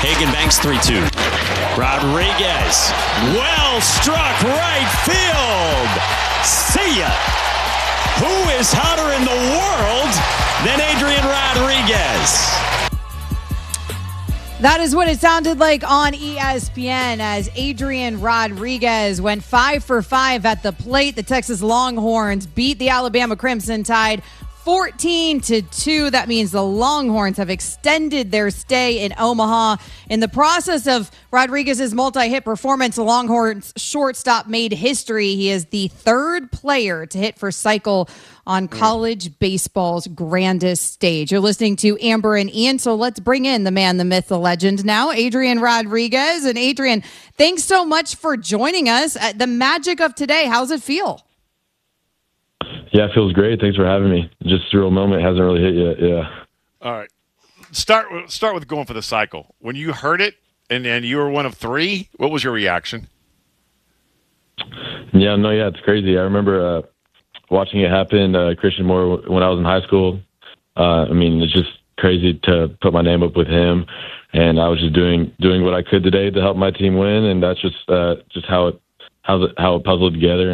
Hagen banks 3-2. Rodriguez, well struck right field. See ya. Who is hotter in the world than Adrian Rodriguez? That is what it sounded like on ESPN as Adrian Rodriguez went 5 for 5 at the plate. The Texas Longhorns beat the Alabama Crimson Tide 14-2. That means the Longhorns have extended their stay in Omaha. In the process of Rodriguez's multi-hit performance, the Longhorns shortstop made history. He is the third player to hit for cycle on college baseball's grandest stage. You're listening to Amber and Ian, so let's bring in the man, the myth, the legend now, Adrian Rodriguez. And Adrian, thanks so much for joining us. The magic of today, how's it feel? Yeah, it feels great. Thanks for having me. Just a real moment. Hasn't really hit yet. Yeah. All right. Start with going for the cycle. When you heard it and you were one of three, what was your reaction? Yeah, it's crazy. I remember watching it happen. Christian Moore when I was in high school. It's just crazy to put my name up with him, and I was just doing what I could today to help my team win, and that's just how it puzzled together.